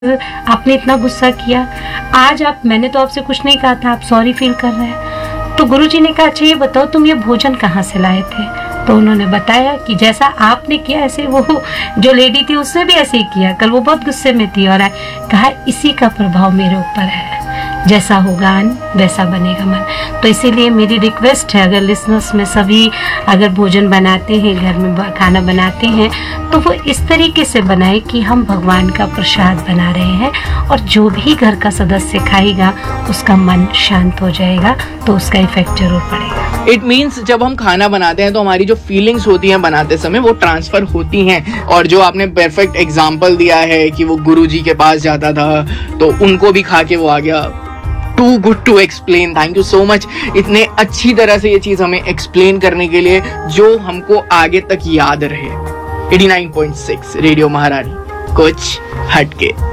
आपने इतना गुस्सा किया, आज मैंने तो आपसे कुछ नहीं कहा था, आप सॉरी फील कर रहे हैं। तो गुरुजी ने कहा अच्छा ये बताओ तुम ये भोजन कहाँ से लाए थे? तो उन्होंने बताया कि जैसा आपने किया ऐसे वो जो लेडी थी उसने भी ऐसे ही किया, कल वो बहुत गुस्से में थी और कहा इसी का प्रभाव मेरे ऊपर है, जैसा होगा अन्न वैसा बनेगा मन। तो इसीलिए मेरी रिक्वेस्ट है अगर लिसनर्स में सभी अगर भोजन बनाते हैं, घर में खाना बनाते हैं, तो वो इस तरीके से बनाए कि हम भगवान का प्रसाद बना रहे हैं और जो भी घर का सदस्य खाएगा उसका मन शांत हो जाएगा, तो उसका इफेक्ट जरूर पड़ेगा। इट मीन्स जब हम खाना बनाते हैं तो हमारी जो फीलिंग्स होती हैं बनाते समय वो ट्रांसफर होती हैं। और जो आपने परफेक्ट एग्जाम्पल दिया है कि वो गुरुजी के पास जाता था तो उनको भी खा के वो आ गया, to good to explain. Thank you so much इतने अच्छी तरह से ये चीज हमें एक्सप्लेन करने के लिए जो हमको आगे तक याद रहे। 89.6 रेडियो महारानी, कुछ हटके।